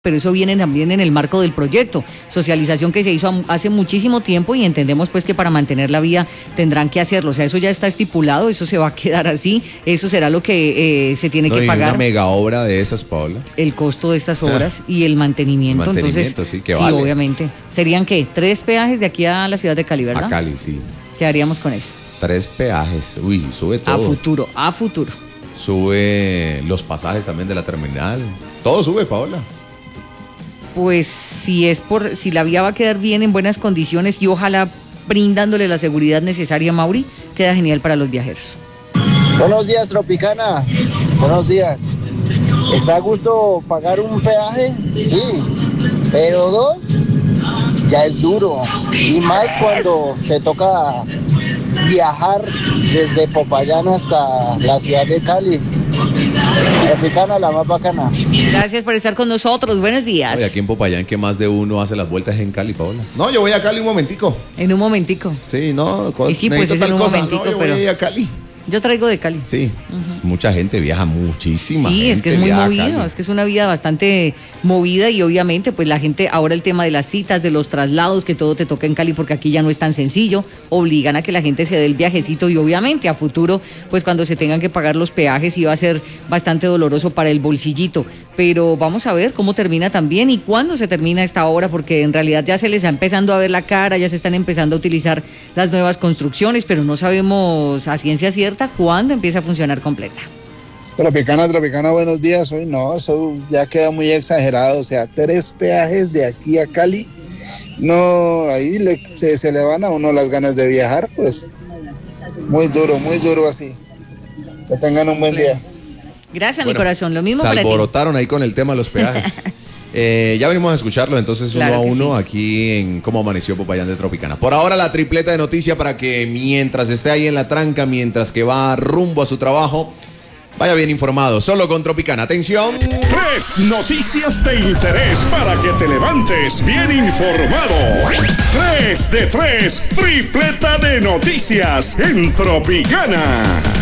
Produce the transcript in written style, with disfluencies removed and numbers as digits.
pero eso viene también en el marco del proyecto, socialización que se hizo hace muchísimo tiempo y entendemos pues que para mantener la vía tendrán que hacerlo, o sea, eso ya está estipulado, eso se va a quedar así, eso será lo que se tiene que pagar. Una mega obra de esas, Paola. El costo de estas obras y el mantenimiento, entonces, sí, que vale. Obviamente. ¿Serían qué? 3 peajes de aquí a la ciudad de Cali, ¿verdad? A Cali, sí. ¿Qué haríamos con eso? 3 peajes, uy, sube todo. A futuro. Sube los pasajes también de la terminal, todo sube, Paola. Pues si la vía va a quedar bien en buenas condiciones y ojalá brindándole la seguridad necesaria, Mauri, queda genial para los viajeros. Buenos días, Tropicana. Buenos días. ¿Está a gusto pagar un peaje? Sí, pero 2 ya es duro. Y más cuando se toca viajar desde Popayán hasta la ciudad de Cali. Tropicana, la más bacana. Gracias por estar con nosotros. Buenos días. Oye, aquí en Popayán que más de uno hace las vueltas en Cali, Paola. No, yo voy a Cali un momentico. En un momentico. Sí, no. Y sí, pues es en un momentico, no, yo pero... voy a Cali. Yo traigo de Cali. Sí, mucha gente viaja, muchísima gente. Sí, es que es muy movido, es que es una vida bastante movida y obviamente pues la gente, ahora el tema de las citas, de los traslados, que todo te toca en Cali porque aquí ya no es tan sencillo, obligan a que la gente se dé el viajecito y obviamente a futuro pues cuando se tengan que pagar los peajes iba a ser bastante doloroso para el bolsillito, pero vamos a ver cómo termina también y cuándo se termina esta obra porque en realidad ya se les está empezando a ver la cara, ya se están empezando a utilizar las nuevas construcciones, pero no sabemos a ciencia cierta cuándo empieza a funcionar completa. Tropicana, buenos días. Hoy no, eso ya queda muy exagerado, o sea, 3 peajes de aquí a Cali, no, ahí se le van a uno las ganas de viajar, pues muy duro así. Que tengan un buen día. Gracias, mi corazón, lo mismo para ti. Se alborotaron ahí con el tema de los peajes. Ya venimos a escucharlo entonces claro, uno a uno sí. Aquí en Cómo Amaneció Popayán de Tropicana. Por ahora la tripleta de noticia para que mientras esté ahí en la tranca, mientras que va rumbo a su trabajo, vaya bien informado. Solo con Tropicana. Atención. 3 noticias de interés para que te levantes bien informado. 3 de 3, tripleta de noticias en Tropicana.